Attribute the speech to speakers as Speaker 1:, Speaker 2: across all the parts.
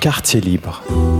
Speaker 1: Quartier Libre.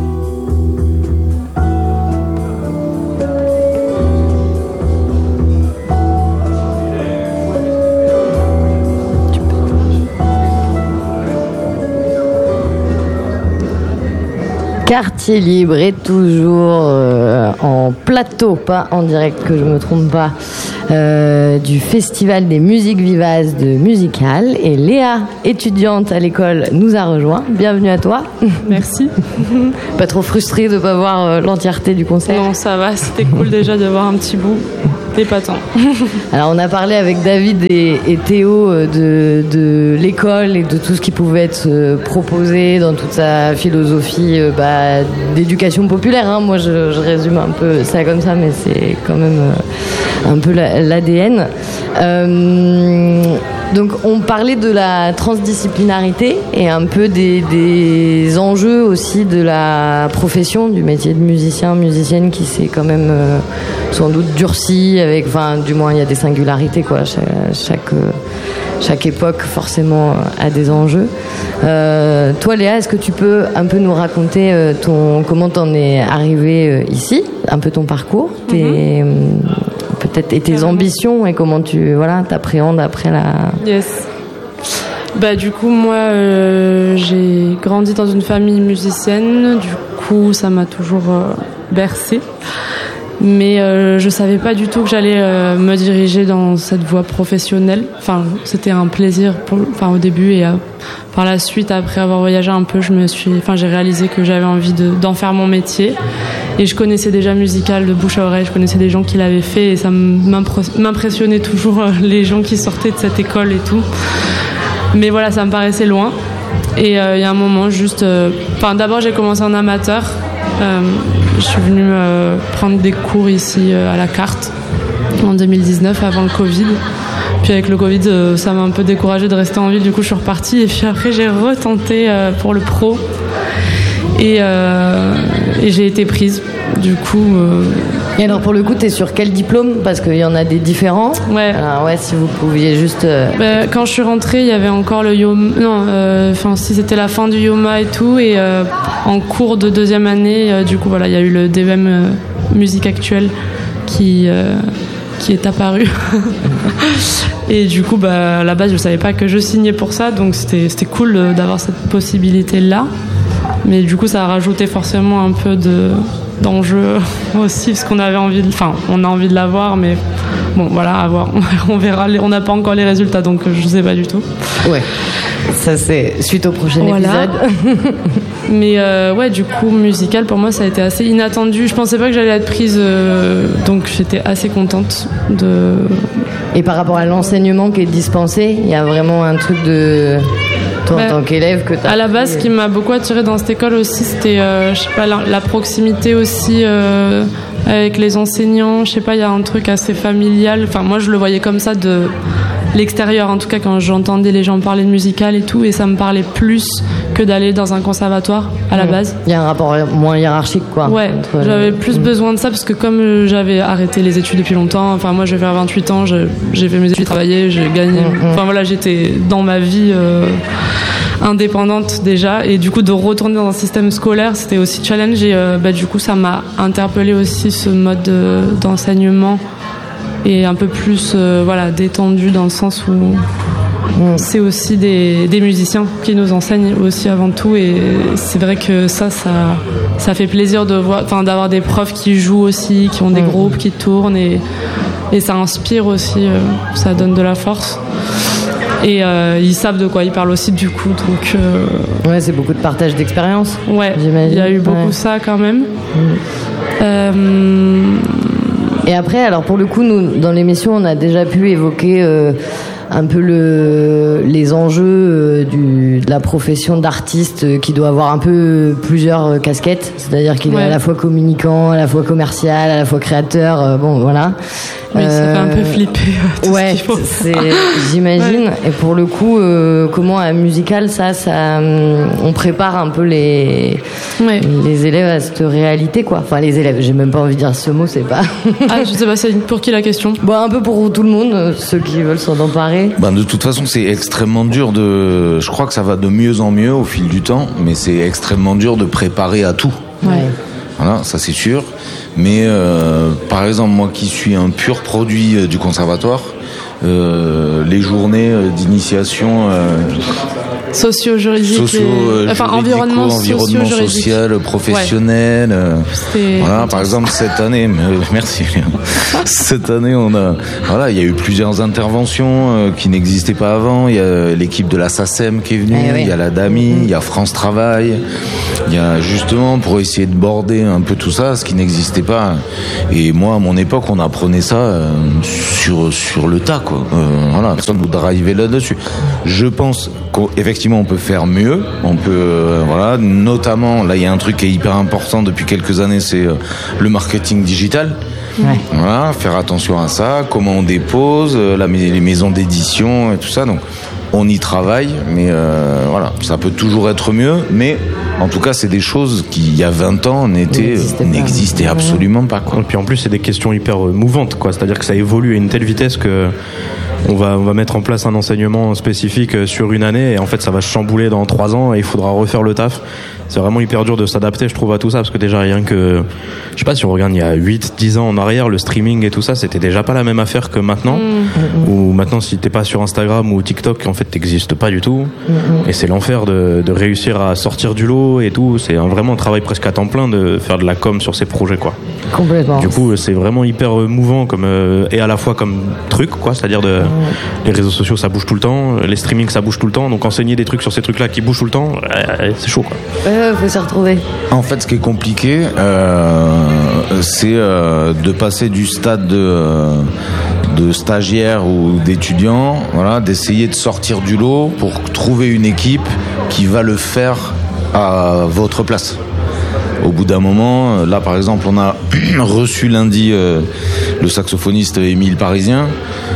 Speaker 2: Quartier Libre est toujours en plateau, pas en direct, que je me trompe pas, du Festival des musiques vivaces de Musical. Et Léa, étudiante à l'école, nous a rejoint. Bienvenue à toi.
Speaker 3: Merci.
Speaker 2: Pas trop frustrée de ne pas voir l'entièreté du concert?
Speaker 3: Non, ça va, c'était cool déjà de voir un petit bout. Épatant.
Speaker 2: Alors on a parlé avec David et Théo de l'école et de tout ce qui pouvait être proposé dans toute sa philosophie d'éducation populaire, hein. Moi je résume un peu ça comme ça, mais c'est quand même un peu l'ADN. Donc on parlait de la transdisciplinarité et un peu des enjeux aussi de la profession, du métier de musicien, musicienne, qui s'est quand même sans doute durci avec, enfin du moins il y a des singularités quoi. Chaque époque forcément a des enjeux. Toi Léa, est-ce que tu peux un peu nous raconter comment t'en es arrivée ici, un peu ton parcours, peut-être et tes ambitions et comment tu t'appréhendes après la...
Speaker 3: Yes. Du coup moi j'ai grandi dans une famille musicienne, du coup ça m'a toujours bercée. Mais je savais pas du tout que j'allais me diriger dans cette voie professionnelle. Enfin, c'était un plaisir au début et par la suite, après avoir voyagé un peu, j'ai réalisé que j'avais envie d'en faire mon métier. Et je connaissais déjà Musical de bouche à oreille, je connaissais des gens qui l'avaient fait et ça m'impressionnait toujours les gens qui sortaient de cette école et tout. Mais voilà, ça me paraissait loin. Et il y a un moment d'abord j'ai commencé en amateur. Je suis venue prendre des cours ici à la carte en 2019 avant le Covid. Puis avec le Covid, ça m'a un peu découragée de rester en ville. Du coup, je suis repartie et puis après, j'ai retenté pour le pro et j'ai été prise. Du coup.
Speaker 2: Et alors pour le coup, t'es sur quel diplôme? Parce qu'il y en a des différents.
Speaker 3: Ouais.
Speaker 2: Alors si vous pouviez juste.
Speaker 3: Quand je suis rentrée, il y avait encore le YOMA. Non, si c'était la fin du YOMA et tout, et en cours de deuxième année, du coup voilà, il y a eu le DVM musique actuelle qui est apparu. Et du coup, à la base, je savais pas que je signais pour ça, donc c'était cool d'avoir cette possibilité là. Mais du coup, ça a rajouté forcément un peu d'enjeu aussi, parce qu'on avait envie on a envie de l'avoir, mais bon, voilà, à voir. On verra, on n'a pas encore les résultats, donc je sais pas du tout.
Speaker 2: Ouais, ça c'est suite au prochain épisode.
Speaker 3: Mais du coup, Musical, pour moi, ça a été assez inattendu. Je pensais pas que j'allais être prise, donc j'étais assez contente de...
Speaker 2: Et par rapport à l'enseignement qui est dispensé, il y a vraiment un truc de... Toi, en tant qu'élève, que t'as... À
Speaker 3: la base, ce qui m'a beaucoup attirée dans cette école aussi, c'était, la proximité aussi avec les enseignants. Je sais pas, il y a un truc assez familial. Enfin, moi, je le voyais comme ça de l'extérieur, en tout cas, quand j'entendais les gens parler de Musical et tout, et ça me parlait plus que d'aller dans un conservatoire à la base.
Speaker 2: Il y a un rapport moins hiérarchique, quoi.
Speaker 3: Ouais, j'avais plus besoin de ça, parce que comme j'avais arrêté les études depuis longtemps, enfin, moi, je vais faire 28 ans, j'ai fait mes études, j'ai travaillé, j'ai gagné. Enfin, voilà, j'étais dans ma vie indépendante déjà, et du coup de retourner dans un système scolaire, c'était aussi challenge, et du coup ça m'a interpellé aussi, ce mode d'enseignement, et un peu plus détendu, dans le sens où c'est aussi des musiciens qui nous enseignent aussi avant tout, et c'est vrai que ça fait plaisir de voir, d'avoir des profs qui jouent aussi, qui ont des groupes qui tournent, et ça inspire aussi, ça donne de la force. Et ils savent de quoi ils parlent aussi, du coup, donc...
Speaker 2: Ouais, c'est beaucoup de partage d'expérience.
Speaker 3: Ouais, il y a eu beaucoup ça quand même.
Speaker 2: Et après, alors pour le coup, nous, dans l'émission, on a déjà pu évoquer un peu les enjeux de la profession d'artiste, qui doit avoir un peu plusieurs casquettes, c'est-à-dire qu'il est à la fois communicant, à la fois commercial, à la fois créateur, voilà.
Speaker 3: Oui, ça fait un peu flipper.
Speaker 2: Ouais, j'imagine. Ouais. Et pour le coup, comment à Musical, ça, on prépare un peu les élèves à cette réalité, quoi. Enfin, les élèves, j'ai même pas envie de dire ce mot, c'est pas.
Speaker 3: Ah, je sais pas, c'est pour qui la question?
Speaker 2: Bon, un peu pour tout le monde, ceux qui veulent s'en emparer.
Speaker 1: De toute façon, c'est extrêmement dur je crois que ça va de mieux en mieux au fil du temps, mais c'est extrêmement dur de préparer à tout.
Speaker 2: Ouais.
Speaker 1: Voilà, ça c'est sûr. Mais par exemple, moi qui suis un pur produit du conservatoire, les journées d'initiation
Speaker 3: socio-juridique, environnement
Speaker 1: social, professionnel. Voilà, par exemple cette année, merci. Cette année, il y a eu plusieurs interventions qui n'existaient pas avant. Il y a l'équipe de la SACEM qui est venue, il y a la DAMI, il y a France Travail. Il y a justement pour essayer de border un peu tout ça, ce qui n'existait pas. Et moi, à mon époque, on apprenait ça sur le tas, quoi. Personne ne vous drivait là-dessus. Je pense qu'effectivement, on peut faire mieux. On peut, notamment, là, il y a un truc qui est hyper important depuis quelques années, c'est le marketing digital.
Speaker 2: Ouais.
Speaker 1: Voilà, faire attention à ça, comment on dépose, les maisons d'édition et tout ça. Donc, on y travaille, mais ça peut toujours être mieux. Mais en tout cas, c'est des choses qui, il y a 20 ans, n'existaient absolument pas, quoi.
Speaker 4: Et puis en plus, c'est des questions hyper mouvantes, quoi. C'est-à-dire que ça évolue à une telle vitesse que on va mettre en place un enseignement spécifique sur une année et en fait, ça va chambouler dans 3 ans et il faudra refaire le taf. C'est vraiment hyper dur de s'adapter, je trouve, à tout ça, parce que déjà, rien que, je sais pas, si on regarde il y a 8-10 ans en arrière, le streaming et tout ça, c'était déjà pas la même affaire que maintenant, où maintenant, si t'es pas sur Instagram ou TikTok, en fait, t'existes pas du tout, et c'est l'enfer de réussir à sortir du lot et tout, c'est vraiment un travail presque à temps plein de faire de la com sur ces projets, quoi.
Speaker 2: Complètement.
Speaker 4: Du coup, c'est vraiment hyper mouvant et à la fois comme truc, quoi, c'est-à-dire les réseaux sociaux, ça bouge tout le temps, les streamings, ça bouge tout le temps, donc enseigner des trucs sur ces trucs-là qui bougent tout le temps, c'est chaud, quoi.
Speaker 2: Faut s'y retrouver.
Speaker 1: En fait, ce qui est compliqué, c'est de passer du stade de stagiaire ou d'étudiant, d'essayer de sortir du lot pour trouver une équipe qui va le faire à votre place. Au bout d'un moment, là par exemple, on a reçu lundi le saxophoniste Émile Parisien,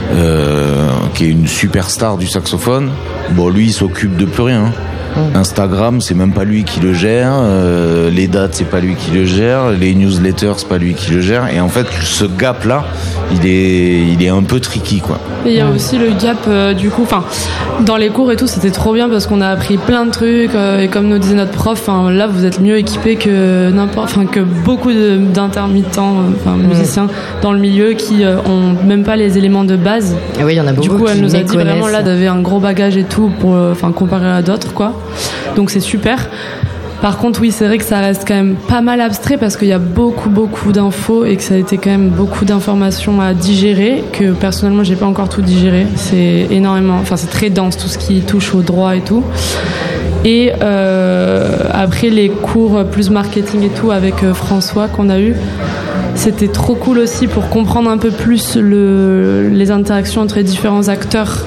Speaker 1: qui est une superstar du saxophone. Bon, lui, il s'occupe de plus rien. Instagram, c'est même pas lui qui le gère, les dates, c'est pas lui qui le gère, les newsletters, c'est pas lui qui le gère. Et en fait, ce gap-là, il est un peu tricky, quoi.
Speaker 3: Et il y a aussi le gap, du coup, dans les cours et tout, c'était trop bien parce qu'on a appris plein de trucs. Et comme nous disait notre prof, là, vous êtes mieux équipés que que beaucoup d'intermittents, musiciens dans le milieu qui ont même pas les éléments de base.
Speaker 2: Et oui, il y en a beaucoup.
Speaker 3: Du coup, elle nous a dit
Speaker 2: connaissent.
Speaker 3: vraiment là, d'avait un gros bagage et tout pour, comparé à d'autres, quoi. Donc c'est super. Par contre, oui, c'est vrai que ça reste quand même pas mal abstrait parce qu'il y a beaucoup d'infos et que ça a été quand même beaucoup d'informations à digérer, que personnellement, j'ai pas encore tout digéré. C'est énormément, c'est très dense, tout ce qui touche au droit et tout. Et après les cours plus marketing et tout avec François qu'on a eu, c'était trop cool aussi pour comprendre un peu plus les interactions entre les différents acteurs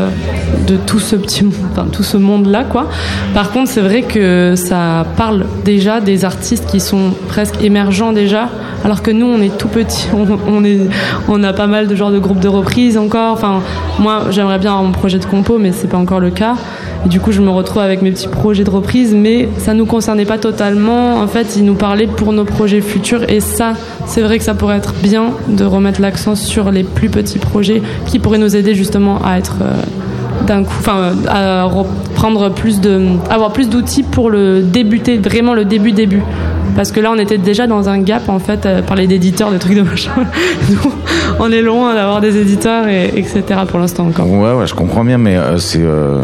Speaker 3: de tout ce monde-là, quoi. Par contre, c'est vrai que ça parle déjà des artistes qui sont presque émergents déjà, alors que nous, on est tout petits. On a pas mal de genres de groupes de reprise encore. Moi, j'aimerais bien avoir mon projet de compo, mais c'est pas encore le cas. Et du coup, je me retrouve avec mes petits projets de reprise, mais ça nous concernait pas totalement. En fait, ils nous parlaient pour nos projets futurs. Et ça, c'est vrai que ça pourrait être bien de remettre l'accent sur les plus petits projets qui pourraient nous aider justement à être d'un coup, à reprendre avoir plus d'outils pour débuter, vraiment le début. Parce que là, on était déjà dans un gap, en fait, parler d'éditeurs, des trucs de machin. Nous, on est loin d'avoir des éditeurs, etc. pour l'instant encore.
Speaker 1: Ouais, je comprends bien, mais c'est...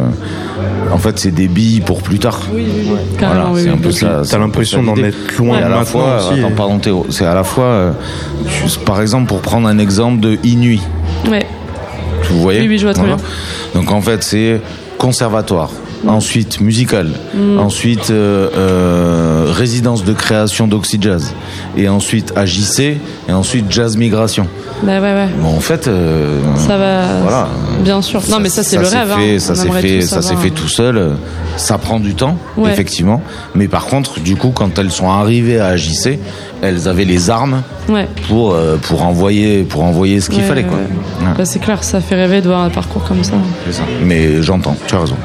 Speaker 1: En fait, c'est des billes pour plus tard.
Speaker 3: Oui. Carrément,
Speaker 1: c'est un peu ça.
Speaker 4: T'as l'impression d'en être loin
Speaker 1: à la fois
Speaker 4: aussi.
Speaker 1: Attends, pardon Théo. C'est à la fois, par exemple, pour prendre un exemple de Inuit.
Speaker 3: Ouais.
Speaker 1: Vous voyez ?
Speaker 3: Oui, je vois très bien.
Speaker 1: Donc en fait, c'est conservatoire, ensuite musical, ensuite résidence de création d'Oxyjazz, et ensuite à JC, et ensuite Jazz Migration.
Speaker 3: Bah ouais.
Speaker 1: Bon, en fait,
Speaker 3: ça va.
Speaker 1: Voilà.
Speaker 3: Bien sûr. Non, mais ça c'est le rêve.
Speaker 1: Ça s'est fait tout seul. Ça prend du temps, effectivement. Mais par contre, du coup, quand elles sont arrivées à AJC, elles avaient les armes pour envoyer ce qu'il fallait, quoi.
Speaker 3: Ouais. Bah, c'est clair, ça fait rêver de voir un parcours comme ça.
Speaker 1: C'est ça. Mais j'entends, tu as raison.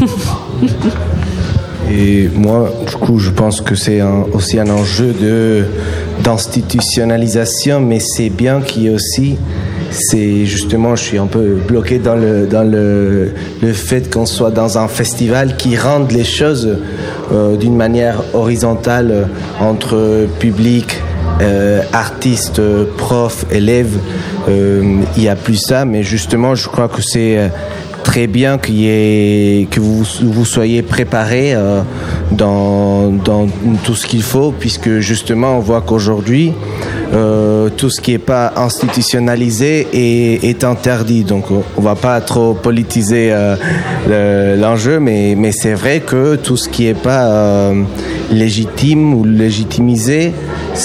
Speaker 5: Et moi, du coup, je pense que c'est aussi un enjeu d'institutionnalisation, mais c'est bien qu'il y ait aussi, c'est justement, je suis un peu bloqué dans le fait qu'on soit dans un festival qui rende les choses d'une manière horizontale entre public, artistes, profs, élèves. Il n'y a plus ça, mais justement, je crois que c'est très bien que vous soyez préparés dans tout ce qu'il faut, puisque justement on voit qu'aujourd'hui tout ce qui n'est pas institutionnalisé est interdit. Donc on va pas trop politiser l'enjeu, mais c'est vrai que tout ce qui n'est pas légitime ou légitimisé,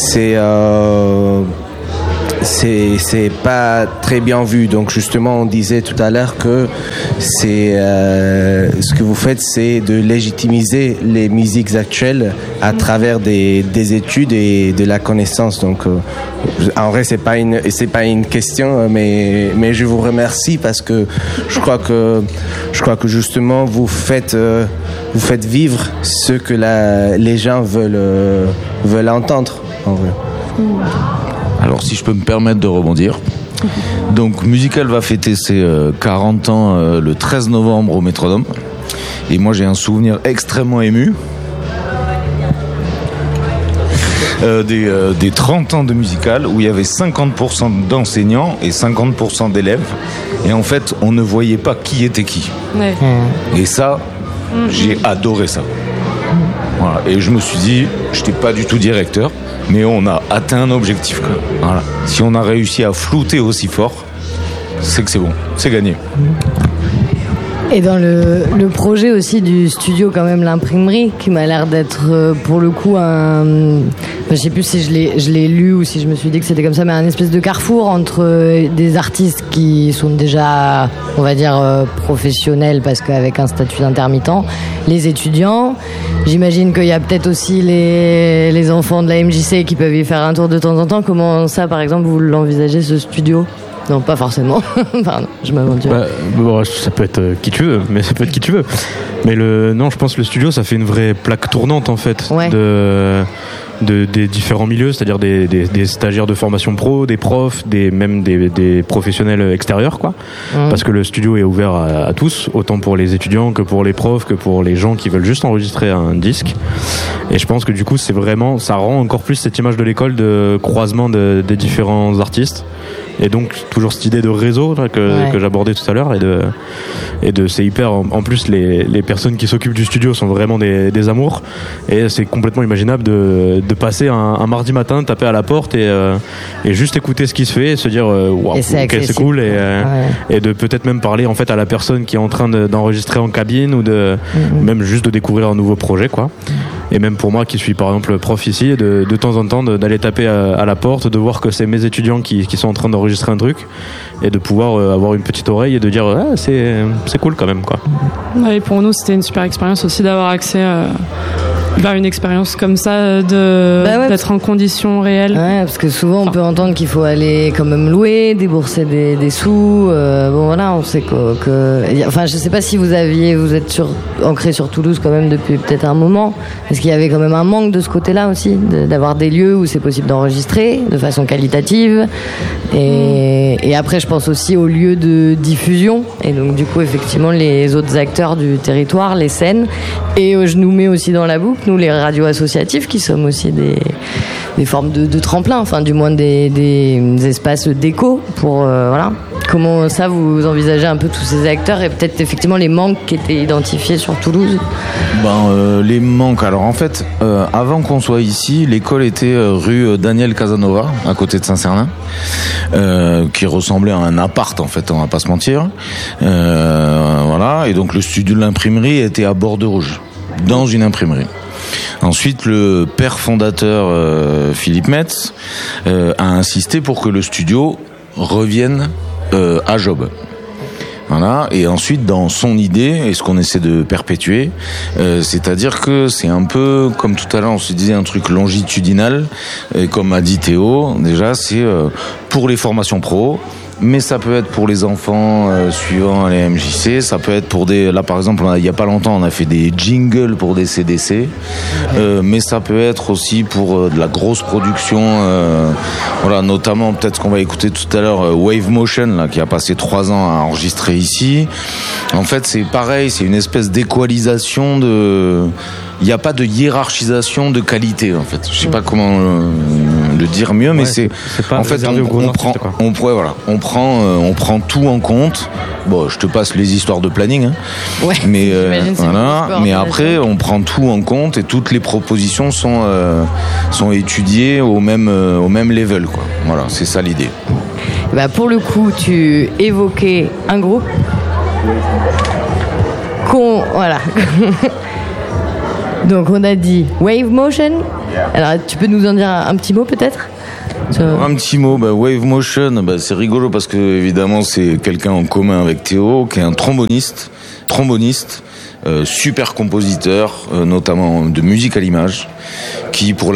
Speaker 5: c'est pas très bien vu. Donc justement, on disait tout à l'heure que ce que vous faites, c'est de légitimiser les musiques actuelles à travers des études et de la connaissance. Donc en vrai, c'est pas une question, mais je vous remercie parce que je crois que justement vous faites vivre ce que les gens veulent entendre, en vrai.
Speaker 1: Alors, si je peux me permettre de rebondir. Donc, Musical va fêter ses 40 ans le 13 novembre au Métronome. Et moi, j'ai un souvenir extrêmement ému des 30 ans de Musical, où il y avait 50% d'enseignants et 50% d'élèves. Et en fait, on ne voyait pas qui était qui. Ouais. Et ça, j'ai adoré ça. Voilà. Et je me suis dit, je n'étais pas du tout directeur, mais on a atteint un objectif. Voilà. Si on a réussi à flouter aussi fort, c'est que c'est bon, c'est gagné.
Speaker 2: Et dans le projet aussi du studio, quand même, l'imprimerie, qui m'a l'air d'être pour le coup je sais plus si je l'ai lu ou si je me suis dit que c'était comme ça, mais un espèce de carrefour entre des artistes qui sont déjà, on va dire, professionnels parce qu'avec un statut d'intermittent, les étudiants. J'imagine qu'il y a peut-être aussi les enfants de la MJC qui peuvent y faire un tour de temps en temps. Comment ça, par exemple, vous l'envisagez, ce studio ? Non, pas forcément. Pardon, je m'aventure.
Speaker 4: Ça peut être qui tu veux, mais ça peut être qui tu veux. Mais je pense que le studio, ça fait une vraie plaque tournante, en fait, des différents milieux, c'est-à-dire des stagiaires de formation pro, des profs, même des professionnels extérieurs, quoi. Parce que le studio est ouvert à tous, autant pour les étudiants que pour les profs, que pour les gens qui veulent juste enregistrer un disque. Et je pense que du coup, ça rend encore plus cette image de l'école de croisement des différents artistes. Et donc toujours cette idée de réseau là, que j'abordais tout à l'heure et de c'est hyper, en plus les personnes qui s'occupent du studio sont vraiment des amours, et c'est complètement imaginable de passer un mardi matin, taper à la porte et juste écouter ce qui se fait et se dire waouh, c'est cool, et de peut-être même parler en fait à la personne qui est en train d'enregistrer en cabine, ou même juste de découvrir un nouveau projet, quoi. Et même pour moi qui suis par exemple prof ici, de temps en temps d'aller taper à la porte, de voir que c'est mes étudiants qui sont en train d'enregistrer un truc, et de pouvoir avoir une petite oreille et de dire c'est cool quand même, quoi.
Speaker 3: Et pour nous c'était une super expérience aussi d'avoir accès vers une expérience comme ça, d'être en conditions réelles.
Speaker 2: Ouais, parce que souvent on peut entendre qu'il faut aller quand même louer, débourser des sous. Bon voilà, on sait enfin je sais pas si vous êtes ancré sur Toulouse quand même depuis peut-être un moment. Est-ce qu'il y avait quand même un manque de ce côté-là aussi, d'avoir des lieux où c'est possible d'enregistrer de façon qualitative, et après je pense aussi aux lieux de diffusion, et donc du coup effectivement les autres acteurs du territoire, les scènes, et je nous mets aussi dans la boucle nous les radios associatives qui sommes aussi des formes de tremplin, enfin du moins des espaces d'écho pour Comment ça, vous envisagez un peu tous ces acteurs et peut-être effectivement les manques qui étaient identifiés sur Toulouse?
Speaker 1: Les manques. Alors en fait, avant qu'on soit ici, l'école était rue Daniel Casanova, à côté de Saint-Cernin, qui ressemblait à un appart en fait, on va pas se mentir. Voilà. Et donc le studio de l'imprimerie était à Bordeaux-Rouge, dans une imprimerie. Ensuite, le père fondateur Philippe Metz a insisté pour que le studio revienne à Job. Voilà. Et ensuite, dans son idée, et ce qu'on essaie de perpétuer, c'est-à-dire que c'est un peu, comme tout à l'heure, on se disait un truc longitudinal, et comme a dit Théo, déjà, c'est pour les formations pro, mais ça peut être pour les enfants suivant les MJC, ça peut être pour des... Là, par exemple, il y a pas longtemps, on a fait des jingles pour des CDC, mais ça peut être aussi pour de la grosse production, voilà, notamment peut-être ce qu'on va écouter tout à l'heure, Wave Motion, là, qui a passé 3 ans à enregistrer ici. En fait, c'est pareil, c'est une espèce d'équalisation de... Il n'y a pas de hiérarchisation de qualité, en fait. Je sais pas comment le dire mieux, mais c'est
Speaker 4: pas
Speaker 1: en fait on prend tout en compte. Bon, je te passe les histoires de planning, hein.
Speaker 2: Ouais,
Speaker 1: mais voilà. Mais après, on prend tout en compte et toutes les propositions sont étudiées au même level, quoi. Voilà, c'est ça l'idée.
Speaker 2: Pour le coup, tu évoquais un groupe voilà. Donc on a dit Wave Motion. Alors tu peux nous en dire un petit mot peut-être?
Speaker 1: Un petit mot, Wave Motion, c'est rigolo parce que évidemment c'est quelqu'un en commun avec Théo, qui est un tromboniste, super compositeur, notamment de musique à l'image, qui pour